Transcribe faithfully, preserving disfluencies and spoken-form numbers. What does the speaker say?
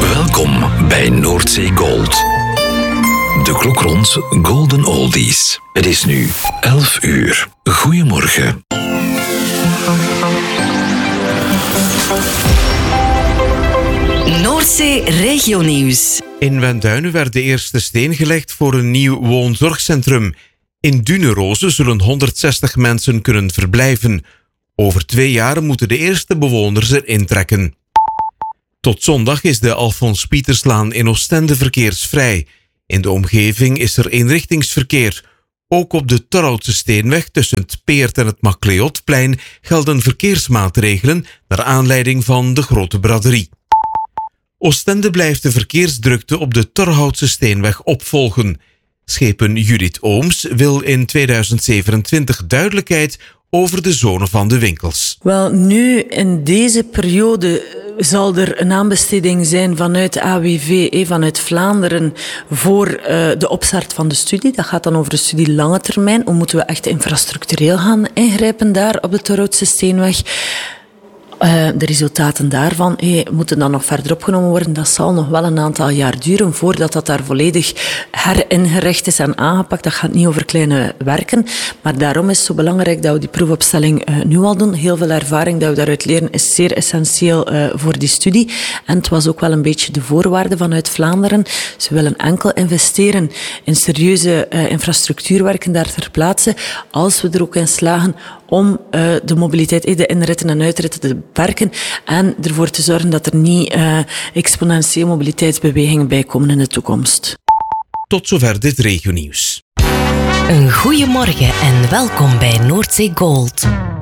Welkom bij Noordzee Gold. De klok rond Golden Oldies. Het is nu elf uur. Goedemorgen. Noordzee Regionieuws. In Wenduinen werd de eerste steen gelegd voor een nieuw woonzorgcentrum. In Duneroze zullen honderdzestig mensen kunnen verblijven. Over twee jaar moeten de eerste bewoners er intrekken. Tot zondag is de Alfons Pieterslaan in Oostende verkeersvrij. In de omgeving is er eenrichtingsverkeer. Ook op de Torhoutse Steenweg tussen het Peert en het Macleodplein gelden verkeersmaatregelen naar aanleiding van de grote braderie. Oostende blijft de verkeersdrukte op de Torhoutse Steenweg opvolgen. Schepen Judith Ooms wil in tweeduizend zevenentwintig duidelijkheid over de zone van de winkels. Wel, nu in deze periode zal er een aanbesteding zijn vanuit A W V, vanuit Vlaanderen, voor uh, de opstart van de studie. Dat gaat dan over de studie lange termijn. Hoe moeten we echt infrastructureel gaan ingrijpen daar op de Torhoutse Steenweg? Uh, de resultaten daarvan hey, moeten dan nog verder opgenomen worden. Dat zal nog wel een aantal jaar duren voordat dat daar volledig heringericht is en aangepakt. Dat gaat niet over kleine werken. Maar daarom is het zo belangrijk dat we die proefopstelling uh, nu al doen. Heel veel ervaring dat we daaruit leren is zeer essentieel uh, voor die studie. En het was ook wel een beetje de voorwaarde vanuit Vlaanderen. Ze willen enkel investeren in serieuze uh, infrastructuurwerken daar ter plaatse, als we er ook in slagen om uh, de mobiliteit, de inritten en uitritten te beperken en ervoor te zorgen dat er niet uh, exponentieel mobiliteitsbewegingen bij komen in de toekomst. Tot zover dit regionieuws. Een goeiemorgen en welkom bij Noordzee Gold.